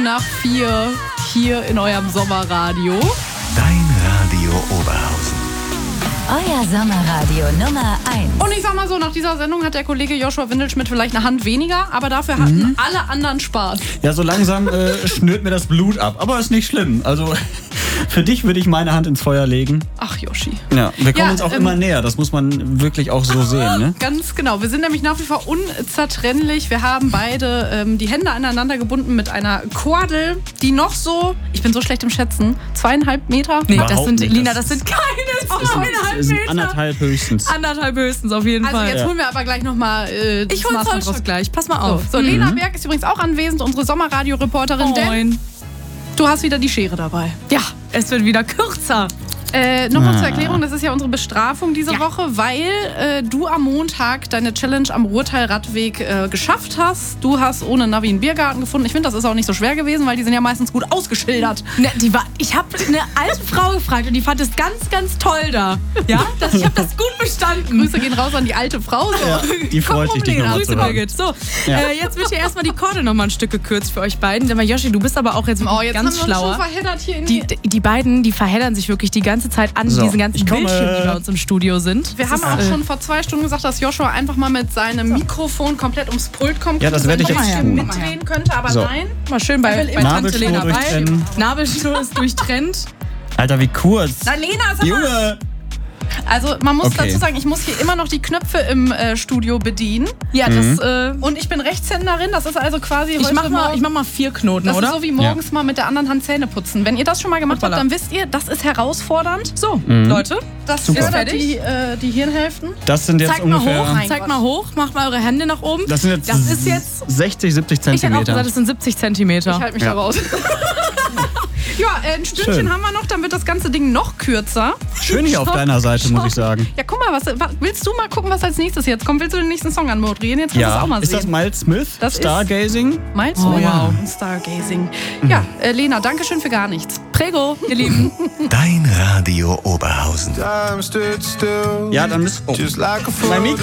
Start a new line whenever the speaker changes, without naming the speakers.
nach 4 hier in eurem Sommerradio.
Dein Radio Oberhausen.
Euer Sommerradio Nummer 1.
Und ich sag mal so, nach dieser Sendung hat der Kollege Joshua Windelschmidt vielleicht eine Hand weniger, aber dafür hatten alle anderen Spaß.
Ja, so langsam schnürt mir das Blut ab. Aber ist nicht schlimm. Also für dich würde ich meine Hand ins Feuer legen.
Ach, Yoshi.
Ja, wir kommen uns auch immer näher. Das muss man wirklich auch so sehen, ne?
Ganz genau. Wir sind nämlich nach wie vor unzertrennlich. Wir haben beide die Hände aneinander gebunden mit einer Kordel, die noch so, ich bin so schlecht im Schätzen, 2,5 Meter.
Nee,
Überhaupt
das sind,
nicht.
Lina, das sind keine 2,5
Das sind
Meter.
1,5 höchstens.
1,5 höchstens auf jeden
Also
Fall.
jetzt holen wir aber gleich nochmal
Ich hol Zollstock gleich. Pass mal auf.
So, Lena Berg ist übrigens auch anwesend, unsere Sommerradio-Reporterin. Denn
Moin.
du hast wieder die Schere dabei.
Ja, es wird wieder kürzer.
Nochmal zur Erklärung, das ist ja unsere Bestrafung diese Woche, weil du am Montag deine Challenge am Ruhrtal-Radweg geschafft hast. Du hast ohne Navi einen Biergarten gefunden. Ich finde, das ist auch nicht so schwer gewesen, weil die sind ja meistens gut ausgeschildert.
Ne, ich habe eine alte Frau gefragt und die fand es ganz, ganz toll da. Ja, ich habe das gut bestanden.
Grüße gehen raus an die alte Frau. So.
Ja, die freut sich, dich nochmal
Grüße,
zu hören.
Birgit. So,
Ja.
jetzt wird hier erstmal die Korde nochmal ein Stück gekürzt für euch beiden. Aber Yoshi, du bist aber auch jetzt,
Oh, jetzt
ganz
haben wir uns
schlauer.
schon verheddert hier in
Die beiden, die verheddern sich wirklich die ganze Zeit an
So,
diesen ganzen
ich komme.
Bildschirmen, die bei uns im Studio sind.
Wir haben auch schon vor 2 Stunden gesagt, dass Joshua einfach mal mit seinem Mikrofon komplett ums Pult kommt.
Ja, das werde ich
und
jetzt
ein
tun.
bisschen mitdrehen könnte, aber
So.
nein.
Mal schön bei Tante
Nabelschnur
Lena bei.
durchtrennen.
Nabelschnur ist durchtrennt.
Alter, wie kurz.
Nein, Lena, sag mal.
Junge!
Also man muss
Okay.
dazu sagen, ich muss hier immer noch die Knöpfe im Studio bedienen.
Ja, das.
Und ich bin Rechtshänderin, das ist also quasi
Ich
heute
mach
morgen-
mal 4 Knoten,
das
oder?
ist so wie morgens mal mit der anderen Hand Zähne putzen. Wenn ihr das schon mal gemacht habt,
Hoppala.
dann wisst ihr, das ist herausfordernd.
So, Leute,
Das
Super.
fördert die Hirnhälften.
Das sind jetzt
zeigt mal
ungefähr.
hoch,
Mein
zeigt
Gott.
mal hoch, macht mal eure Hände nach oben.
Das sind jetzt, 60, 70
ich hätte auch
Zentimeter.
gesagt, das sind 70 Zentimeter.
Ich halte mich
Ja.
da raus. Ja, ein Stündchen
Schön.
haben wir noch, dann wird das ganze Ding noch kürzer.
Schön hier auf deiner Seite, muss ich sagen.
Ja, guck mal, willst du mal gucken, was als nächstes jetzt kommt? Willst du den nächsten Song anmoderieren? Jetzt kannst du es
Ja,
auch mal
ist das
sehen.
Miles Smith?
Das ist-
Stargazing?
Meinst du?
Oh, ja.
Stargazing. Ja, Lena, danke schön für gar nichts.
Prego, ihr Lieben.
Dein Radio Oberhausen.
Time stood still.
Ja, dann müsst. Oh,
Just like a
mein Mikro.